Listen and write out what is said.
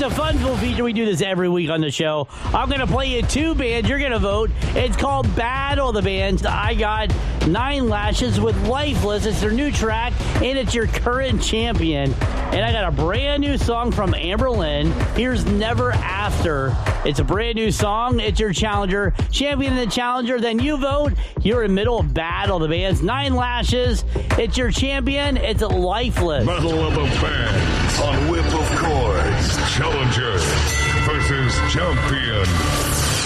a fun feature. We do this every week on the show. I'm going to play you two bands. You're going to vote. It's called Battle of the Bands. I got 9 Lashes with Lifeless. It's their new track, and it's your current champion. And I got a brand new song from Amber Lynn. Here's Never After. It's a brand new song. It's your challenger. Champion and the challenger. Then you vote. You're in the middle of Battle of the Bands. 9 Lashes. It's your champion. It's Lifeless. Battle of the Bands on Whip of Chords. Challenger versus champion.